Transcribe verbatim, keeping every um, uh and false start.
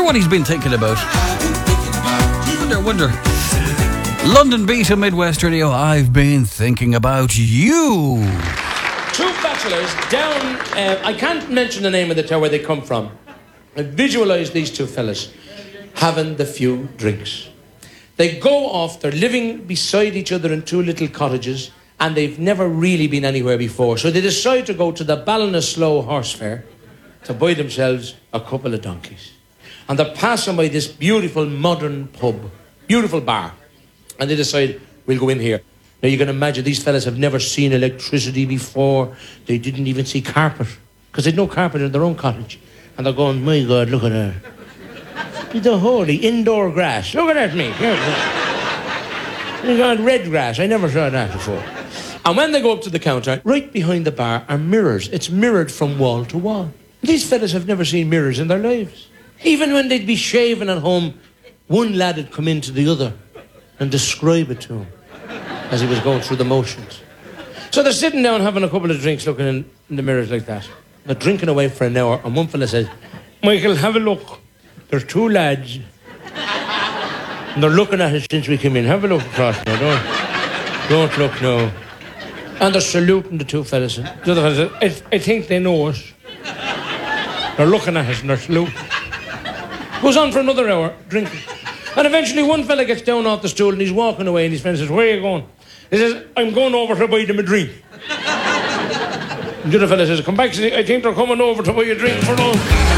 what he's been thinking about. Wonder, wonder. London Beat and Midwest Radio, I've been thinking about you. Two bachelors down, uh, I can't mention the name of the town where they come from. I visualise these two fellas having the few drinks. They go off, they're living beside each other in two little cottages, and they've never really been anywhere before. So they decide to go to the Ballinasloe Horse Fair to buy themselves a couple of donkeys. And they're passing by this beautiful modern pub, beautiful bar. And they decide, we'll go in here. Now you can imagine these fellas have never seen electricity before. They didn't even see carpet, because they'd no carpet in their own cottage. And they're going, my God, look at her. The holy indoor grass. Look at that, mate. You got red grass. I never saw that before. And when they go up to the counter, right behind the bar are mirrors. It's mirrored from wall to wall. These fellas have never seen mirrors in their lives. Even when they'd be shaving at home, one lad would come into the other and describe it to him as he was going through the motions. So they're sitting down having a couple of drinks, looking in, in the mirrors like that. They're drinking away for an hour, and one fella says, Michael, have a look. There's two lads, and they're looking at us since we came in. Have a look across now, don't, don't look now. And they're saluting the two fellas. The other fella says, I, I think they know us. They're looking at us and they're saluting. Goes on for another hour, drinking. And eventually one fella gets down off the stool and he's walking away, and his friend says, where are you going? He says, I'm going over to buy them a drink. And the other fella says, come back. I think they're coming over to buy a drink for us.